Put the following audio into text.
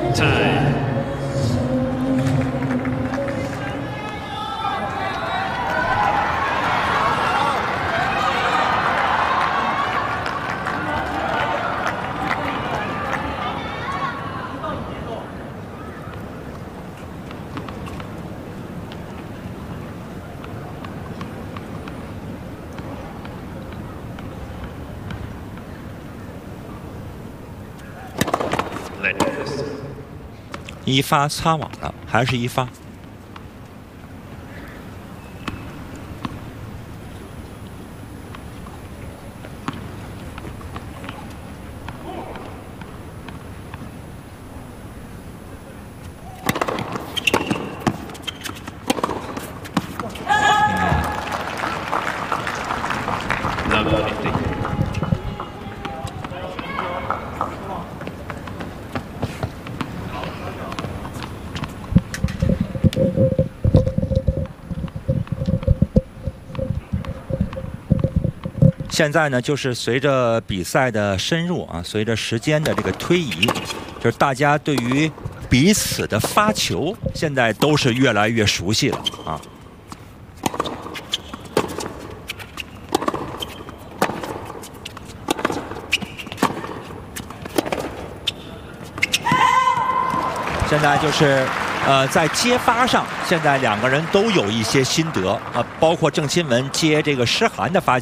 Time. 一发擦网了，还是一发。现在呢，就是随着比赛的深入啊，随着时间的这个推移，就是大家对于彼此的发球，现在都是越来越熟悉了啊。现在就是在接发上，现在两个人都有一些心得啊，包括郑钦文接这个诗涵的发球。